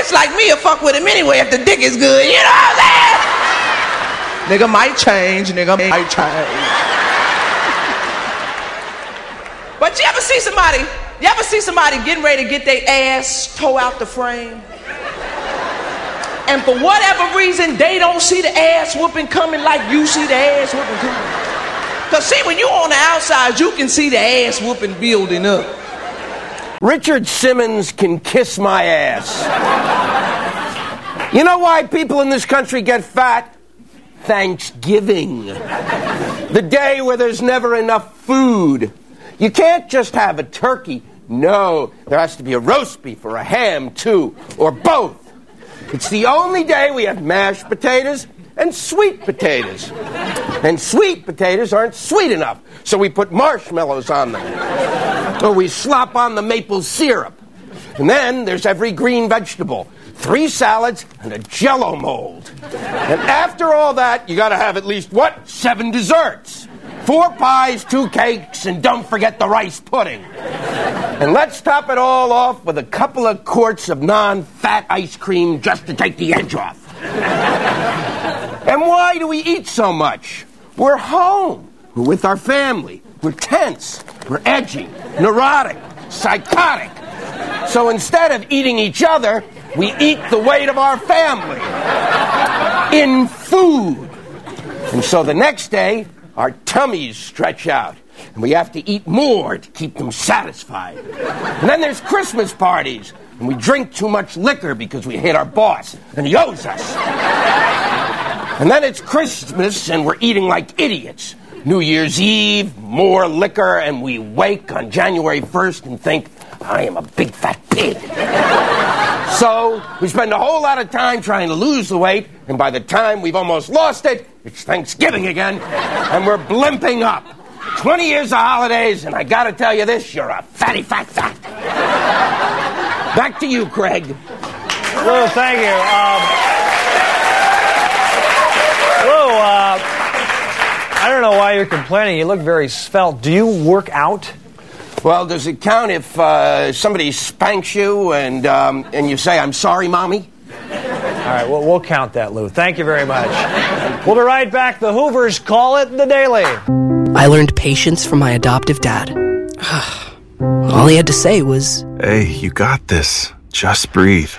bitch like me will fuck with him anyway if the dick is good. You know what I'm saying? Nigga might change. Nigga might change. But you ever see somebody getting ready to get their ass tore out the frame? And for whatever reason, they don't see the ass whooping coming like you see the ass whooping coming. Because see, when you on the outside, you can see the ass whooping building up. Richard Simmons can kiss my ass. You know why people in this country get fat? Thanksgiving. The day where there's never enough food. You can't just have a turkey. No, there has to be a roast beef or a ham, too, or both. It's the only day we have mashed potatoes and sweet potatoes. And sweet potatoes aren't sweet enough, so we put marshmallows on them. Or we slop on the maple syrup. And then there's every green vegetable, 3 salads, and a Jell-O mold. And after all that, you gotta have at least, 7 desserts. 4 pies, 2 cakes, and don't forget the rice pudding. And let's top it all off with a couple of quarts of non-fat ice cream just to take the edge off. And why do we eat so much? We're home. We're with our family. We're tense. We're edgy, neurotic, psychotic. So instead of eating each other, we eat the weight of our family in food. And so the next day, our tummies stretch out, and we have to eat more to keep them satisfied. And then there's Christmas parties, and we drink too much liquor because we hate our boss, and he owes us. And then it's Christmas, and we're eating like idiots. New Year's Eve, more liquor, and we wake on January 1st and think, I am a big fat pig. So we spend a whole lot of time trying to lose the weight, and by the time we've almost lost it, it's Thanksgiving again, and we're blimping up. 20 years of holidays, and I gotta tell you this, you're a fatty fat fat. Back to you, Craig. Lou, thank you. Lou, I don't know why you're complaining. You look very svelte. Do you work out? Well, does it count if somebody spanks you and you say, I'm sorry, Mommy? All right, well, we'll count that, Lou. Thank you very much. We'll be right back. The Hoovers call it The Daily. I learned patience from my adoptive dad. All he had to say was, Hey, you got this. Just breathe.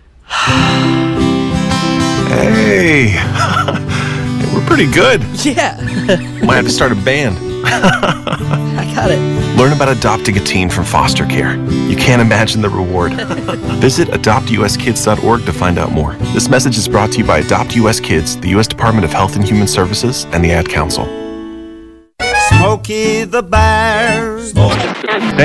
Hey. We're pretty good. yeah, Might have to start a band. I got it. Learn about adopting a teen from foster care. You can't imagine the reward. Visit adoptuskids.org to find out more. This message is brought to you by Adopt US Kids, the U.S. Department of Health and Human Services, and the Ad Council. Smokey the Bear.